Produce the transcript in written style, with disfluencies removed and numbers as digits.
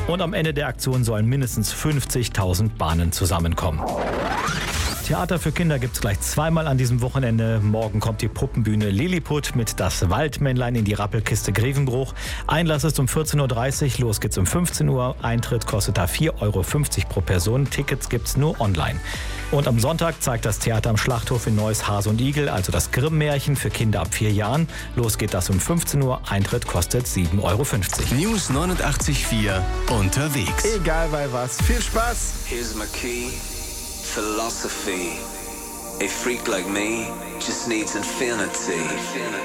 Und am Ende der Aktion sollen mindestens 50.000 Bahnen zusammenkommen. Theater für Kinder gibt's gleich zweimal an diesem Wochenende. Morgen kommt die Puppenbühne Lilliput mit Das Waldmännlein in die Rappelkiste Grevenbruch. Einlass ist um 14.30 Uhr, los geht's um 15 Uhr. Eintritt kostet da 4,50 € pro Person. Tickets gibt's nur online. Und am Sonntag zeigt das Theater am Schlachthof in Neuss Hase und Igel, also das Grimm-Märchen für Kinder ab 4 Jahren. Los geht das um 15 Uhr. Eintritt kostet 7,50 €. News 89.4 unterwegs. Egal bei was. Viel Spaß! Here's my key, philosophy. A freak like me just needs infinity.